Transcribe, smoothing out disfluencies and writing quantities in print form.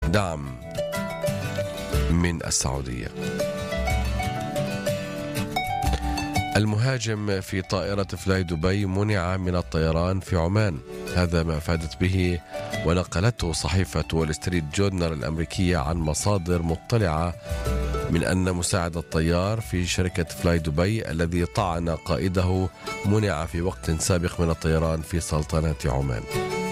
دعم من السعودية. المهاجم في طائرة فلاي دبي منع من الطيران في عمان، هذا ما أفادت به ونقلته صحيفة وول ستريت جورنال الأمريكية عن مصادر مطلعة من أن مساعد الطيار في شركة فلاي دبي الذي طعن قائده منع في وقت سابق من الطيران في سلطنة عمان.